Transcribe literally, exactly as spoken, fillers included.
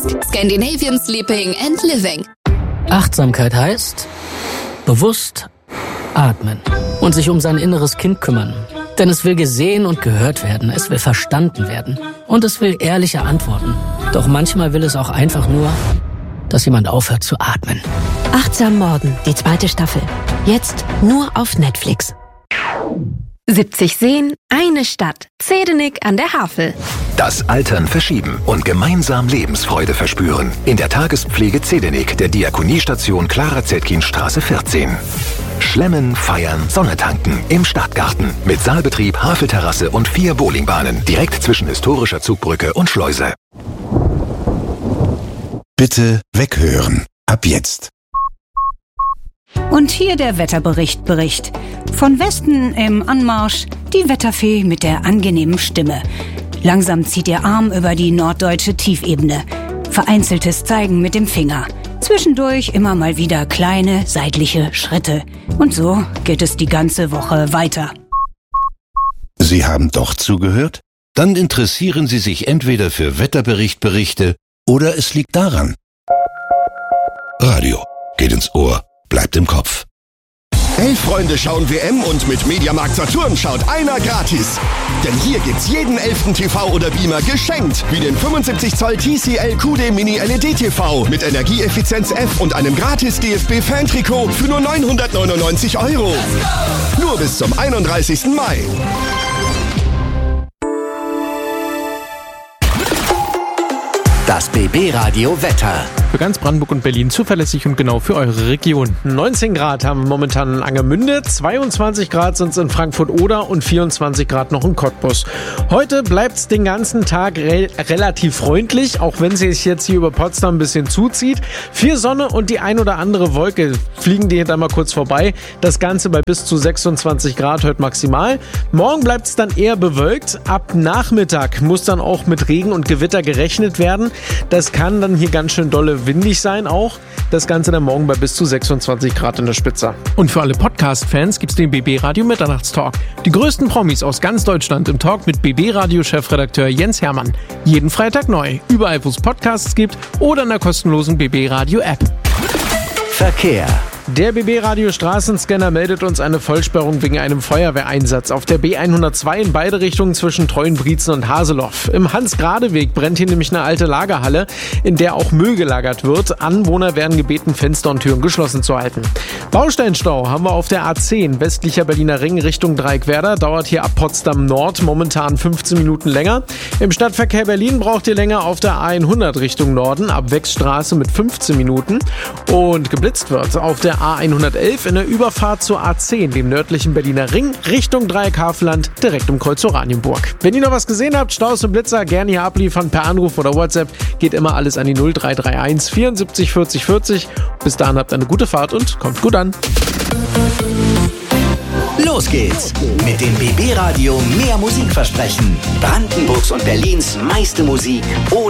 Scandinavian Sleeping and Living. Achtsamkeit heißt bewusst atmen und sich um sein inneres Kind kümmern. Denn es will gesehen und gehört werden, es will verstanden werden und es will ehrliche Antworten. Doch manchmal will es auch einfach nur, dass jemand aufhört zu atmen. Achtsam Morden, die zweite Staffel. Jetzt nur auf Netflix. siebzig Seen, eine Stadt. Zedenik an der Havel. Das Altern verschieben und gemeinsam Lebensfreude verspüren. In der Tagespflege Zedenik der Diakoniestation Clara-Zetkin-Straße vierzehn. Schlemmen, feiern, Sonne tanken im Stadtgarten. Mit Saalbetrieb, Havelterrasse und vier Bowlingbahnen. Direkt zwischen historischer Zugbrücke und Schleuse. Bitte weghören. Ab jetzt. Und hier der Wetterbericht Bericht. Von Westen im Anmarsch die Wetterfee mit der angenehmen Stimme. Langsam zieht ihr Arm über die norddeutsche Tiefebene. Vereinzeltes Zeigen mit dem Finger. Zwischendurch immer mal wieder kleine seitliche Schritte. Und so geht es die ganze Woche weiter. Sie haben doch zugehört? Dann interessieren Sie sich entweder für Wetterberichtberichte oder es liegt daran. Radio geht ins Ohr, bleibt im Kopf. Elf Freunde schauen W M und mit Mediamarkt Saturn schaut einer gratis. Denn hier gibt's jeden elften T V oder Beamer geschenkt. Wie den fünfundsiebzig Zoll T C L Q D Mini L E D T V mit Energieeffizienz F und einem gratis D F B-Fan-Trikot für nur neunhundertneunundneunzig Euro. Nur bis zum einunddreißigsten Mai. Das B B-Radio Wetter. Für ganz Brandenburg und Berlin zuverlässig und genau für eure Region. neunzehn Grad haben wir momentan in Angermünde, zweiundzwanzig Grad sind es in Frankfurt-Oder und vierundzwanzig Grad noch in Cottbus. Heute bleibt es den ganzen Tag re- relativ freundlich, auch wenn es sich jetzt hier über Potsdam ein bisschen zuzieht. Viel Sonne und die ein oder andere Wolke fliegen die hinter mal kurz vorbei. Das Ganze bei bis zu sechsundzwanzig Grad heute maximal. Morgen bleibt es dann eher bewölkt. Ab Nachmittag muss dann auch mit Regen und Gewitter gerechnet werden. Das kann dann hier ganz schön dolle windig sein auch. Das Ganze dann morgen bei bis zu sechsundzwanzig Grad in der Spitze. Und für alle Podcast-Fans gibt's den B B-Radio Mitternachtstalk. Die größten Promis aus ganz Deutschland im Talk mit B B-Radio-Chefredakteur Jens Hermann. Jeden Freitag neu. Überall, wo es Podcasts gibt oder in der kostenlosen B B-Radio-App. Verkehr. Der B B-Radio-Straßenscanner meldet uns eine Vollsperrung wegen einem Feuerwehreinsatz auf der B hundertzwei in beide Richtungen zwischen Treuenbrietzen und Haseloff. Im Hans-Grade-Weg brennt hier nämlich eine alte Lagerhalle, in der auch Müll gelagert wird. Anwohner werden gebeten, Fenster und Türen geschlossen zu halten. Bausteinstau haben wir auf der A zehn, westlicher Berliner Ring Richtung Dreieckwerder. Dauert hier ab Potsdam Nord momentan fünfzehn Minuten länger. Im Stadtverkehr Berlin braucht ihr länger auf der A hundert Richtung Norden, ab Wechsstraße mit fünfzehn Minuten. Und geblitzt wird auf der A hundertelf in der Überfahrt zur A zehn, dem nördlichen Berliner Ring, Richtung Dreieck-Havelland, direkt um Kreuz Oranienburg. Wenn ihr noch was gesehen habt, Staus und Blitzer, gerne hier abliefern per Anruf oder WhatsApp. Geht immer alles an die null drei drei eins vierundsiebzig vierzig vierzig. Bis dahin habt eine gute Fahrt und kommt gut an. Los geht's mit dem B B-Radio mehr Musik versprechen. Brandenburgs und Berlins meiste Musik ohne